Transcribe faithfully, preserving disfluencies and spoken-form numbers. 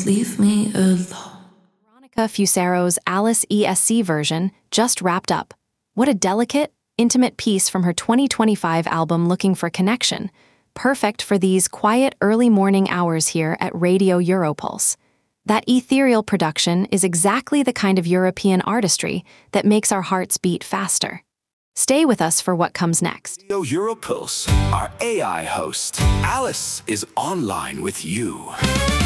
Don't leave me alone. Veronica Fusero's Alice E S C version just wrapped up. What a delicate, intimate piece from her twenty twenty-five album Looking for Connection. Perfect for these quiet early morning hours here at Radio Europulse. That ethereal production is exactly the kind of European artistry that makes our hearts beat faster. Stay with us for what comes next. Radio Europulse, our A I host, Alice, is online with you.